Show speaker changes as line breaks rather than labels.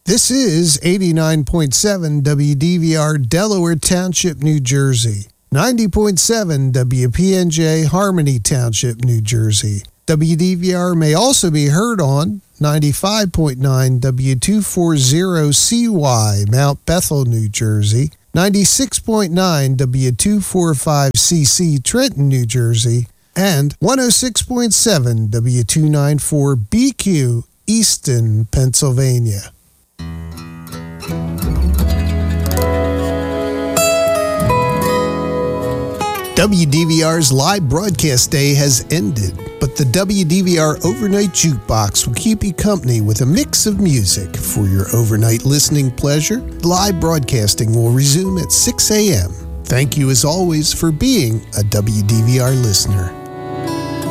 This is 89.7 WDVR, Delaware Township, New Jersey. 90.7 WPNJ, Harmony Township, New Jersey. WDVR may also be heard on 95.9 W240CY, Mount Bethel, New Jersey. 96.9 W245CC, Trenton, New Jersey. And 106.7 W294BQ, Easton, Pennsylvania. WDVR's live broadcast day has ended, but the WDVR Overnight Jukebox will keep you company with a mix of music for your overnight listening pleasure. Live broadcasting will resume at 6 a.m. Thank you as always for being a WDVR listener.